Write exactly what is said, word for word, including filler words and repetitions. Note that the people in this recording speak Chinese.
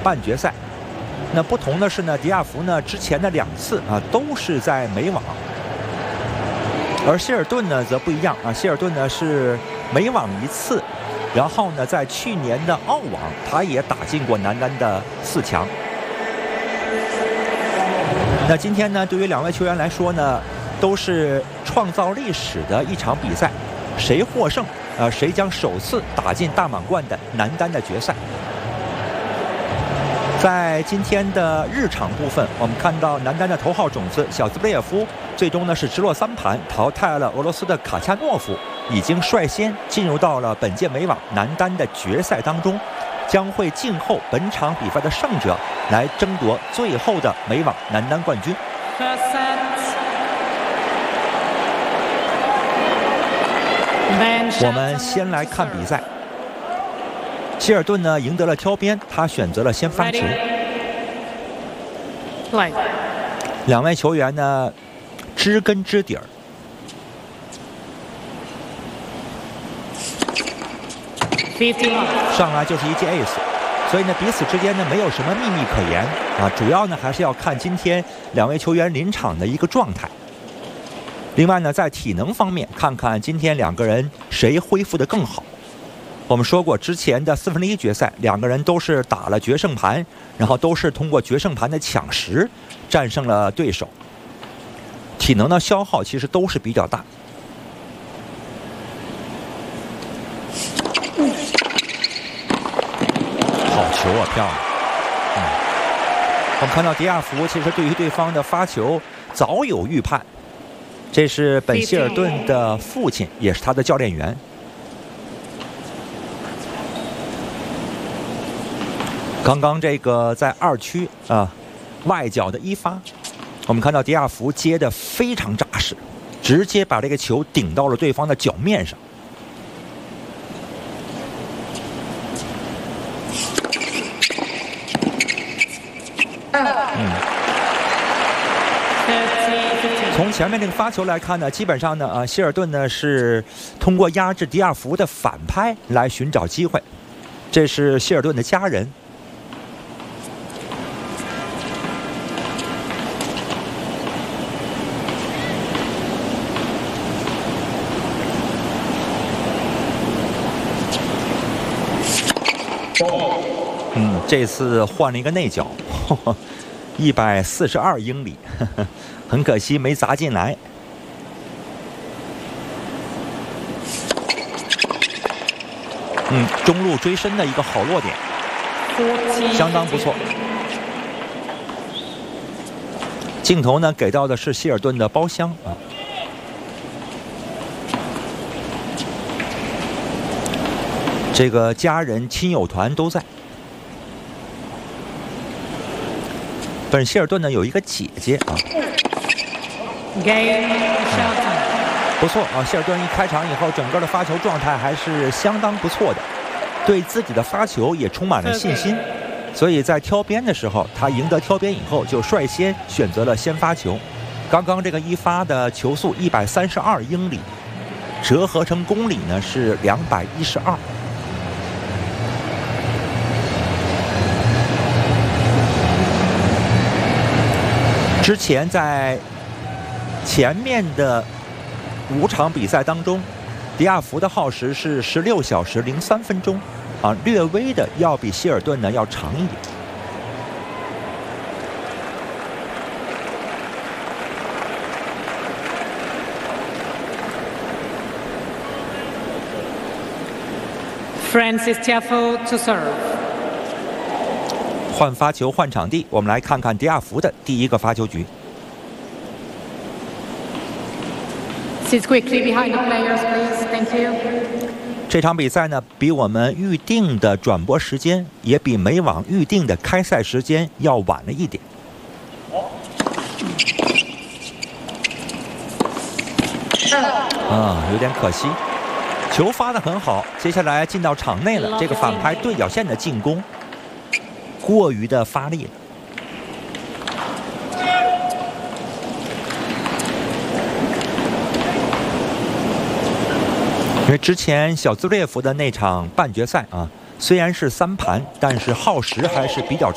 半决赛。那不同的是呢，迪亚福呢之前的两次啊都是在美网，而希尔顿呢则不一样啊，希尔顿呢是美网一次，然后呢在去年的澳网他也打进过男单的四强。那今天呢，对于两位球员来说呢，都是创造历史的一场比赛，谁获胜，呃，谁将首次打进大满贯的男单的决赛。在今天的日场部分，我们看到男单的头号种子小兹布列夫最终呢是直落三盘淘汰了俄罗斯的卡恰诺夫，已经率先进入到了本届美网男单的决赛当中，将会静候本场比赛的胜者来争夺最后的美网男单冠军。我们先来看比赛。希尔顿呢赢得了挑边，他选择了先发球。两位球员呢知根知底儿。上来就是一记 ace， 所以呢彼此之间呢没有什么秘密可言啊，主要呢还是要看今天两位球员临场的一个状态。另外呢，在体能方面，看看今天两个人谁恢复得更好。我们说过，之前的四分之一决赛，两个人都是打了决胜盘，然后都是通过决胜盘的抢十战胜了对手，体能的消耗其实都是比较大。好球啊，漂亮！嗯，我们看到迪亚福其实对于对方的发球早有预判，这是本希尔顿的父亲，也是他的教练员。刚刚这个在二区啊外角的一发，我们看到迪亚福接的非常扎实，直接把这个球顶到了对方的脚面上。嗯，从前面这个发球来看呢，基本上呢啊希尔顿呢是通过压制迪亚福的反拍来寻找机会，这是希尔顿的家人。嗯，这次换了一个内角，一百四十二英里，呵呵，很可惜没砸进来。嗯，中路追身的一个好落点，相当不错。镜头呢给到的是希尔顿的包厢啊。这个家人亲友团都在。本希尔顿呢有一个姐姐啊，不错啊。希尔顿一开场以后，整个的发球状态还是相当不错的，对自己的发球也充满了信心，所以在挑边的时候，他赢得挑边以后就率先选择了先发球。刚刚这个一发的球速一百三十二英里，折合成公里呢是两百一十二。之前在前面的五场比赛当中，迪亚福的耗时是十六小时零三分钟，啊，略微的要比希尔顿呢要长一点。 Francis Tiafoe to serve。 换发球换场地，我们来看看迪亚福的第一个发球局。 Sit quickly behind the players, please. Thank you. 这场比赛呢，比我们预定的转播时间，也比美网预定的开赛时间要晚了一点。啊，有点可惜。球发得很好，接下来进到场内了，这个反拍对角线的进攻过于的发力了。因为之前小兹列夫的那场半决赛啊，虽然是三盘，但是耗时还是比较长。